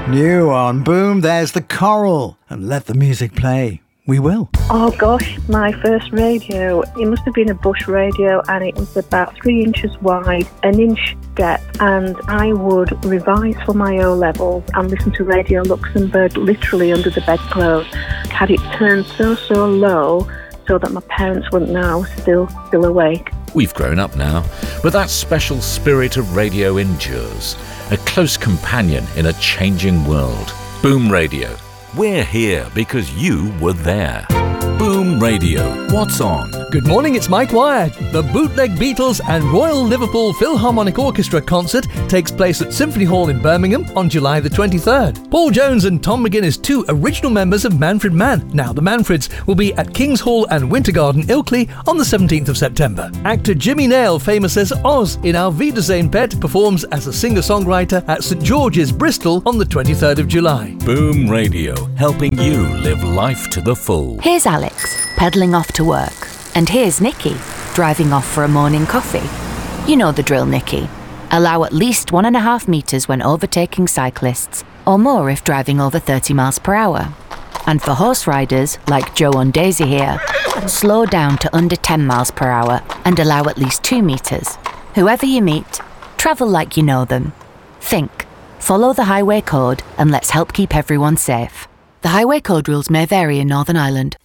New on Boom, there's the Coral. And let the music play. We will. Oh gosh, my first radio, it must have been a Bush radio, and it was about 3 inches wide, an inch depth, and I would revise for my O-levels and listen to Radio Luxembourg literally under the bedclothes. Had it turned so low so that my parents wouldn't know I was still awake. We've grown up now, but that special spirit of radio endures. A close companion in a changing world. Boom Radio. We're here because you were there. Boom Radio. What's on? Good morning, it's Mike Wyatt. The Bootleg Beatles and Royal Liverpool Philharmonic Orchestra concert takes place at Symphony Hall in Birmingham on July the 23rd. Paul Jones and Tom McGuinness, two original members of Manfred Mann, now the Manfreds, will be at King's Hall and Winter Garden, Ilkley on the 17th of September. Actor Jimmy Nail, famous as Oz in Auf Wiedersehen Pet, performs as a singer-songwriter at St George's, Bristol on the 23rd of July. Boom Radio, helping you live life to the full. Here's Alex, pedalling off to work. And here's Nikki, driving off for a morning coffee. You know the drill, Nikki. Allow at least 1.5 metres when overtaking cyclists, or more if driving over 30 miles per hour. And for horse riders, like Joe and Daisy here, slow down to under 10 miles per hour and allow at least 2 metres. Whoever you meet, travel like you know them. Think, follow the highway code, and let's help keep everyone safe. The highway code rules may vary in Northern Ireland.